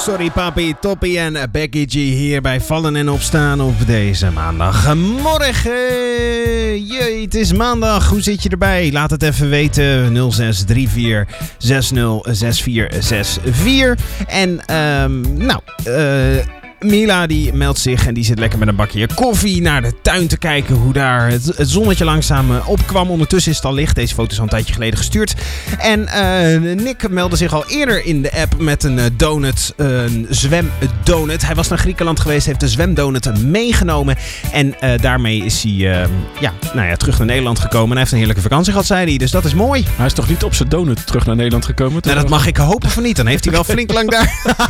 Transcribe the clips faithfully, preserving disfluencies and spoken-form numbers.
Sorry papi, Toppie en Becky G hier bij Vallen en Opstaan op deze maandagmorgen. Jee, het is maandag. Hoe zit je erbij? Laat het even weten. nul zes drie vier zes nul zes vier zes vier. En um, nou... Uh, Mila die meldt zich en die zit lekker met een bakje koffie naar de tuin te kijken hoe daar het, het zonnetje langzaam opkwam. Ondertussen is het al licht. Deze foto is al een tijdje geleden gestuurd. En uh, Nick meldde zich al eerder in de app met een donut, een zwemdonut. Hij was naar Griekenland geweest, heeft de zwemdonut meegenomen. En uh, daarmee is hij uh, ja, nou ja, terug naar Nederland gekomen. En hij heeft een heerlijke vakantie gehad, zei hij. Dus dat is mooi. Hij is toch niet op zijn donut terug naar Nederland gekomen? Nou, dat mag ik hopen van niet. Dan heeft hij wel flink lang daar...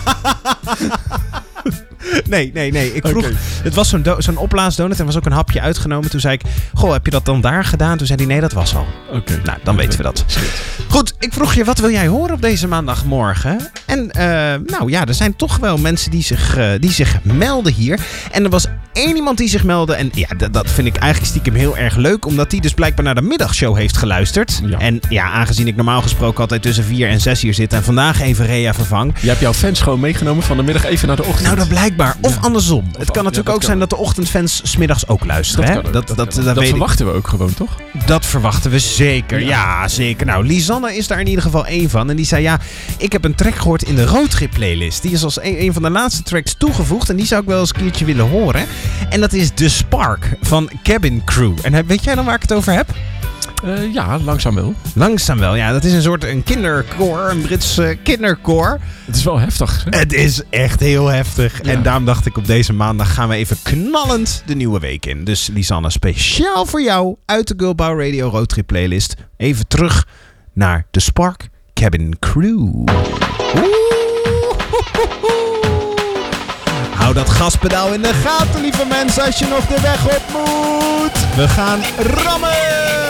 Nee, nee, nee. Ik vroeg, okay. Het was zo'n, do- zo'n opblaasdonut en was ook een hapje uitgenomen. Toen zei ik, goh, heb je dat dan daar gedaan? Toen zei hij, nee, dat was al. Oké. Okay. Nou, dan weten we dat. Goed, ik vroeg je, wat wil jij horen op deze maandagmorgen? En uh, nou ja, er zijn toch wel mensen die zich, uh, die zich melden hier. En er was één iemand die zich meldde. En ja, d- dat vind ik eigenlijk stiekem heel erg leuk. Omdat die dus blijkbaar naar de middagshow heeft geluisterd. Ja. En ja, aangezien ik normaal gesproken altijd tussen vier en zes hier zit. En vandaag even Rea vervang. Je hebt jouw fans gewoon meegenomen van de middag even naar de ochtend. Nou, dat blijkbaar. Of ja. andersom. Of het kan ja, natuurlijk ook kan. zijn dat de ochtendfans 's middags ook luisteren. Dat, hè? kan dat, dat, dat, dat, dat, dat verwachten ik. we ook gewoon, toch? Dat verwachten we zeker. Ja. ja, zeker. Nou, Lisanne is daar in ieder geval één van. En die zei, ja, ik heb een track gehoord in de Roadtrip playlist. Die is als een, een van de laatste tracks toegevoegd. En die zou ik wel eens een keertje willen horen. En dat is The Spark van Cabin Crew. En weet jij dan waar ik het over heb? Uh, ja, langzaam wel. Langzaam wel, ja. Dat is een soort een kinderkoor, een Brits uh, kinderkoor. Het is wel heftig. Hè? Het is echt heel heftig. Ja. En daarom dacht ik, op deze maandag gaan we even knallend de nieuwe week in. Dus Lisanne, speciaal voor jou uit de Girl Power Radio Roadtrip playlist. Even terug naar The Spark Cabin Crew. Oeh. Hou dat gaspedaal in de gaten, lieve mensen, als je nog de weg op moet. We gaan rammen!